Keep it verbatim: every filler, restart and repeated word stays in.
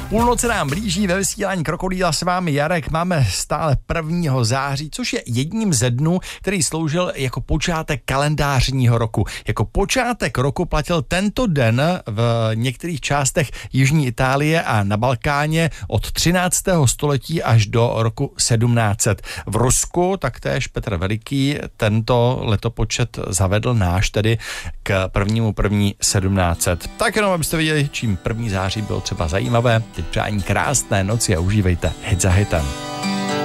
Půlnoce nám blíží, ve vysílání Krokodýla s vámi Jarek. Máme stále prvního září, což je jedním ze dnů, který sloužil jako počátek kalendářního roku. Jako počátek roku platil tento den v některých částech jižní Itálie a na Balkáně od třináctého století až do roku sedmnáct set. V Rusku taktéž Petr Veliký tento letopočet zavedl, náš tedy, k prvnímu první sedmnáct set. Tak jenom, abyste viděli, čím první září bylo třeba zajímavé. Teď přání krásné noci a užívejte hit za hitem.